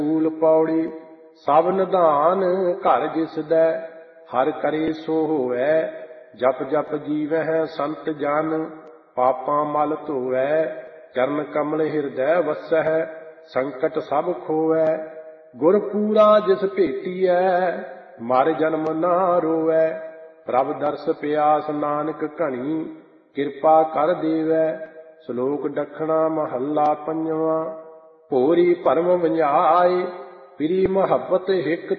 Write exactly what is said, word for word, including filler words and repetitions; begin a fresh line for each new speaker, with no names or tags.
ਸੂਲ ਪੌੜੀ ਸਭ ਨਿਧਾਨ ਘਰ ਜਿਸ ਦੈ ਹਰ ਕਰੇ ਸੋ ਹੋਵੈ। ਜਪ ਜਪ ਜੀਵਹਿ ਸੰਤ ਜਨ ਪਾਪਾਂ ਮਲ ਧੋਵੈ। ਚਰਨ ਕਮਲ ਹਿਰਦੈ ਵਸਹਿ ਸੰਕਟ ਸਭ ਖੋਵੈ। ਗੁਰ ਪੂਰਾ ਜਿਸ ਭੇਟੀਐ ਮਰ ਜਨਮ ਨਾ ਰੋਵੈ। ਪ੍ਰਭ ਦਰਸ ਪਿਆਸ ਨਾਨਕ ਘਣੀ ਕਿਰਪਾ ਕਰ ਦੇਵੈ। ਸ਼ਲੋਕ ਦੱਖਣਾ ਮਹੱਲਾ ਪੰਜਵਾਂ। ਭੋਰੀ ਭਰਮ ਵੰਝਾਏ ਪ੍ਰੀ ਮੁਹੱਬਤ ਹਿਕ